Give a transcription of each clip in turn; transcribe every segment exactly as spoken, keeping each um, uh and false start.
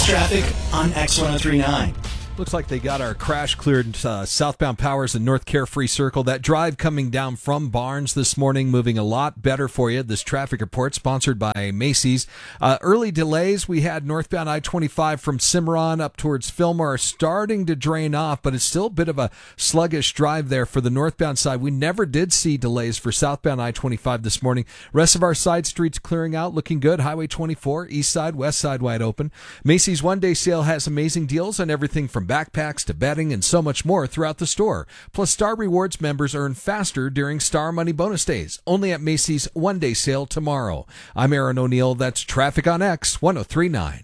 traffic on X ten thirty-nine. Looks like they got our crash cleared uh, southbound Powers and North Carefree Circle. That drive coming down from Barnes this morning, moving a lot better for you. This traffic report sponsored by Macy's. Uh, early delays we had northbound I twenty-five from Cimarron up towards Fillmore starting to drain off, but it's still a bit of a sluggish drive there for the northbound side. We never did see delays for southbound I twenty-five this morning. Rest of our side streets clearing out, looking good. Highway twenty-four, east side, west side wide open. Macy's one-day sale has amazing deals on everything from backpacks to bedding and so much more throughout the store. Plus, Star Rewards members earn faster during Star Money Bonus Days. Only at Macy's one-day sale tomorrow. I'm Aaron O'Neill. That's Traffic on X ten thirty-nine.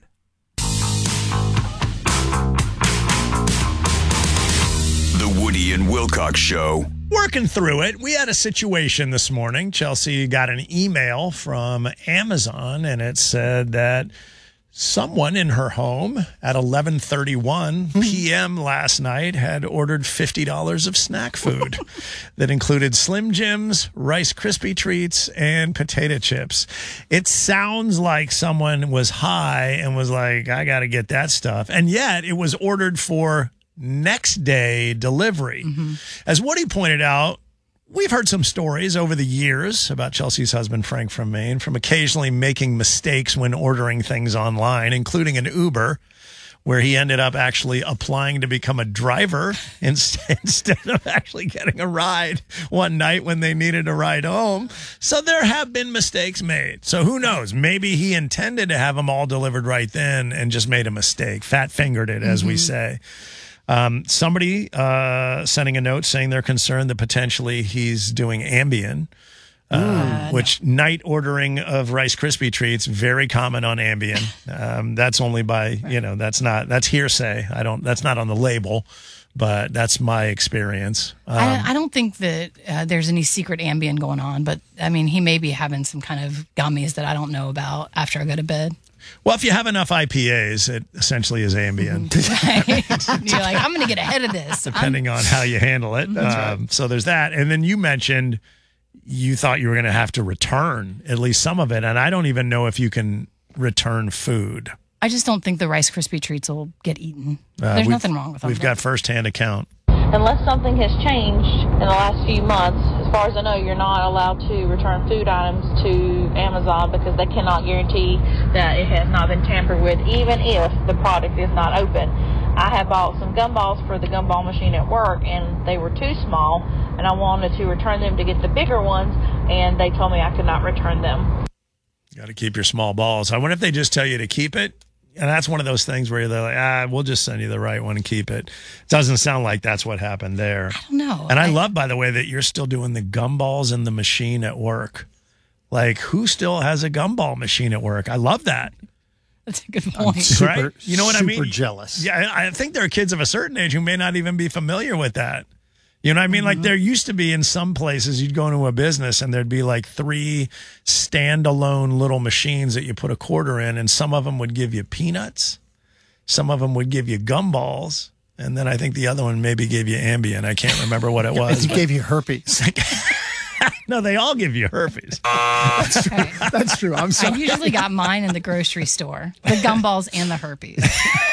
The Woody and Wilcox Show. Working through it, we had a situation this morning. Chelsea got an email from Amazon, and it said that someone in her home at eleven thirty-one p.m. last night had ordered fifty dollars of snack food that included Slim Jims, Rice Krispie Treats, and potato chips. It sounds like someone was high and was like, I got to get that stuff. And yet it was ordered for next day delivery. Mm-hmm. As Woody pointed out, we've heard some stories over the years about Chelsea's husband, Frank from Maine, from occasionally making mistakes when ordering things online, including an Uber, where he ended up actually applying to become a driver instead, instead of actually getting a ride one night when they needed a ride home. So there have been mistakes made. So who knows? Maybe he intended to have them all delivered right then and just made a mistake, fat-fingered it, as mm-hmm. we say. Um, somebody uh, sending a note saying they're concerned that potentially he's doing Ambien, um, uh, which no. night ordering of Rice Krispie Treats, very common on Ambien. Um, that's only by, you know, that's not, that's hearsay. I don't, that's not on the label, but that's my experience. Um, I, I don't think that uh, there's any secret Ambien going on, but I mean, he may be having some kind of gummies that I don't know about after I go to bed. Well, if you have enough I P As, it essentially is Ambien. Right. You're like, I'm going to get ahead of this. Depending I'm... on how you handle it. That's um, right. So there's that. And then you mentioned you thought you were going to have to return at least some of it. And I don't even know if you can return food. I just don't think the Rice Krispie Treats will get eaten. Uh, There's nothing wrong with them. We've got firsthand account. Unless something has changed in the last few months, as far as I know, you're not allowed to return food items to Amazon because they cannot guarantee that it has not been tampered with, even if the product is not open. I had bought some gumballs for the gumball machine at work, and they were too small, and I wanted to return them to get the bigger ones, and they told me I could not return them. You got to keep your small balls. I wonder if they just tell you to keep it. And that's one of those things where they're like, ah, we'll just send you the right one and keep it. Doesn't sound like that's what happened there. I don't know. And I, I love, by the way, that you're still doing the gumballs in the machine at work. Like, who still has a gumball machine at work? I love that. That's a good point. Super, right? You know what I mean? Super jealous. Yeah, I think there are kids of a certain age who may not even be familiar with that. You know what I mean? Mm-hmm. Like there used to be in some places you'd go into a business and there'd be like three standalone little machines that you put a quarter in, and some of them would give you peanuts. Some of them would give you gumballs. And then I think the other one maybe gave you Ambien. I can't remember what it was. It gave you herpes. No, they all give you herpes. That's true. That's true. I'm sorry. I usually got mine in the grocery store. The gumballs and the herpes.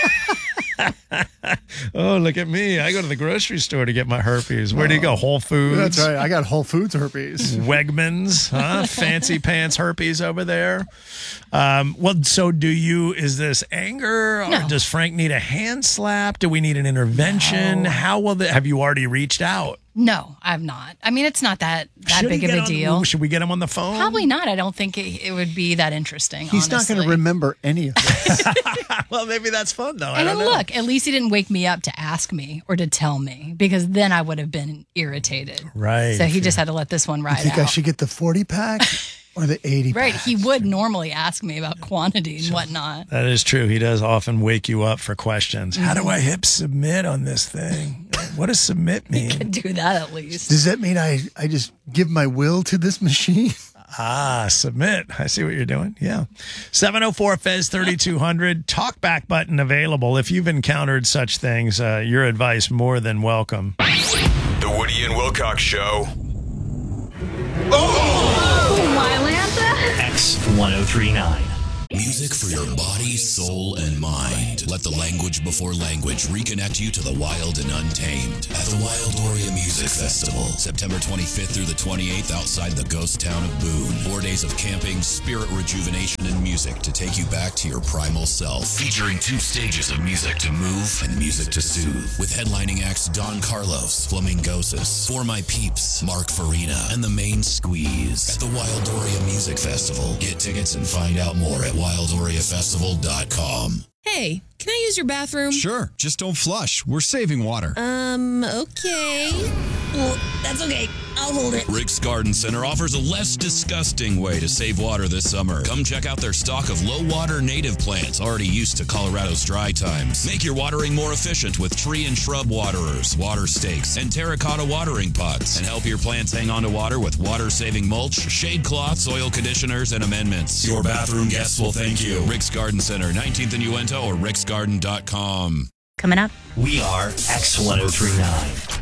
Oh, look at me. I go to the grocery store to get my herpes. Where do you go? Whole Foods? That's right. I got Whole Foods herpes. Wegmans, huh? Fancy pants herpes over there. Um, well, so do you, is this anger? Or No. does Frank need a hand slap? Do we need an intervention? No. How will the, have you already reached out? No, I've not. I mean, it's not that, that Should big he of get a on- deal. Should we get him on the phone? Probably not. I don't think it, it would be that interesting. He's honestly. not going to remember any of this. Well, maybe that's fun, though. I And don't then know. look, at least he didn't wake me up to ask me or to tell me, because then I would have been irritated. Right. So he just had to let this one ride I think out. I should get the forty pack or the eighty Right. pack. He would normally ask me about quantity and whatnot. That is true. He does often wake you up for questions. How do I hit submit on this thing? What does submit mean? Do that at least. Does that mean I, I just give my will to this machine? Ah, submit. I see what you're doing. Yeah. seven oh four F E Z thirty-two hundred. Talkback button available. If you've encountered such things, uh, your advice more than welcome. The Woody and Wilcox Show. X ten thirty-nine. Music for your body, soul, and mind. Let the language before language reconnect you to the wild and untamed at the Wildoria Music Festival, September twenty-fifth through the twenty-eighth outside the ghost town of Boone. Four days of camping, spirit rejuvenation, and music to take you back to your primal self. Featuring two stages of music to move and music to soothe. With headlining acts Don Carlos, Flamingosis, For My Peeps, Mark Farina, and the Main Squeeze. At the Wildoria Music Festival. Get tickets and find out more at wildoria festival dot com. Hey, can I use your bathroom? Sure, just don't flush. We're saving water. Um, okay. Well, that's okay. I'll hold it. Rick's Garden Center offers a less disgusting way to save water this summer. Come check out their stock of low-water native plants already used to Colorado's dry times. Make your watering more efficient with tree and shrub waterers, water stakes, and terracotta watering pots. And help your plants hang on to water with water-saving mulch, shade cloths, oil conditioners, and amendments. Your bathroom guests will thank you. Rick's Garden Center, nineteenth and Uinta, or ricks garden dot com. Coming up, we are X ten thirty-nine.